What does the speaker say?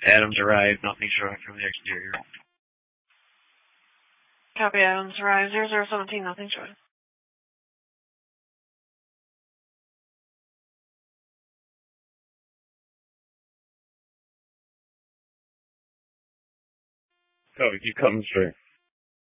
Adams arrived, nothing showing from the exterior. Copy, Adams arrived. 0017, nothing showing. Copy, keep coming straight.